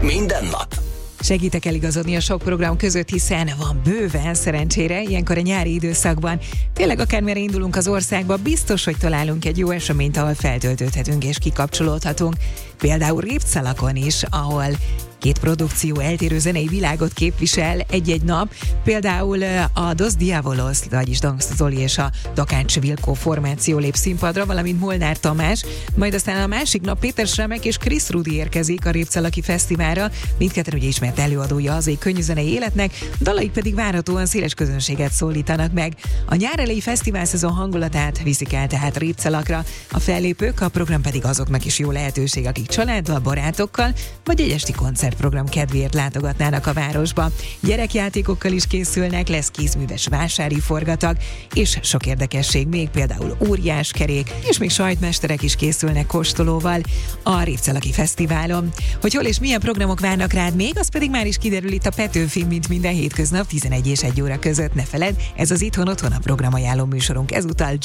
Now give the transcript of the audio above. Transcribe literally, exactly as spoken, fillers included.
Minden nap. Segítek eligazodni a sok program között, hiszen van bőven, szerencsére, ilyenkor a nyári időszakban. Tényleg akármire indulunk az országba, biztos, hogy találunk egy jó eseményt, ahol feltöltődhetünk és kikapcsolódhatunk. Például Répcalakon is, ahol két produkció eltérő zenei világot képvisel egy-egy nap, például a Dos Diavolos, vagyis Dansz Zoli és a Takács Vilkó formáció lép színpadra, valamint Molnár Tamás, majd aztán a másik nap Péter Sremek és Krisz Rudi érkezik a Répcalaki Fesztiválra, mindketten ugye ismert előadója az egy könnyűzenei életnek, dalaik pedig várhatóan széles közönséget szólítanak meg. A nyár elejé fesztiválszezon hangulatát viszik el tehát Répcalakra, a fellépők, a program pedig azoknak is jó lehetőség, akik családdal, barátokkal vagy egy esti koncertprogram kedvéért látogatnának a városba. Gyerekjátékokkal is készülnek, lesz kézműves vásári forgatag, és sok érdekesség még, például óriáskerék, és még sajtmesterek is készülnek kóstolóval a Répcalaki Fesztiválon. Hogy hol és milyen programok várnak rád még, az pedig már is kiderül itt a Petőfin, mint minden hétköznap tizenegy és egy óra között. Ne feledd, ez az Itthon Otthon a programajánló műsorunk ezúttal